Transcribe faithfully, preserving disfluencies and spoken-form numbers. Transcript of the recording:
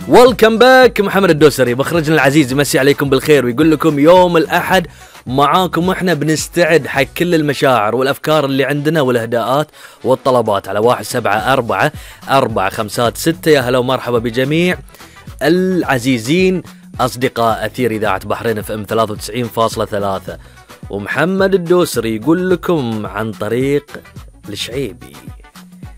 ويلكم باك. محمد الدوسري مخرجنا العزيز يمسي عليكم بالخير ويقول لكم يوم الأحد معاكم واحنا بنستعد حق كل المشاعر والأفكار اللي عندنا والإهداءات والطلبات على واحد سبعة أربعة أربعة خمسات ستة. يا هلا ومرحبا بجميع العزيزين أصدقاء أثير إذاعة بحرين اف ام ثلاثة وتسعين فاصلة ثلاثة. ومحمد الدوسري يقول لكم عن طريق الشعيبي.